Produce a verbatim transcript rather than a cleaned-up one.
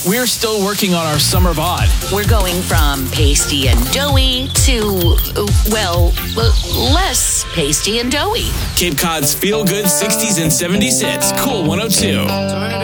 we're still working on our summer bod. We're going from pasty and doughy to, uh, well, uh, less pasty and doughy. Cape Cod's feel-good sixties and seventies hits. Cool one oh two.